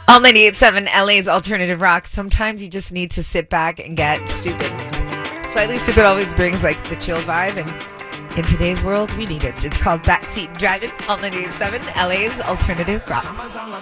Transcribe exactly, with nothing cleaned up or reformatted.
All ninety-eight point seven L A's Alternative Rock. Sometimes you just need to sit back and get stupid. Slightly Stupid always brings like the chill vibe, and in today's world, we need it. It's called Backseat Driving. All ninety-eight point seven L A's Alternative Rock.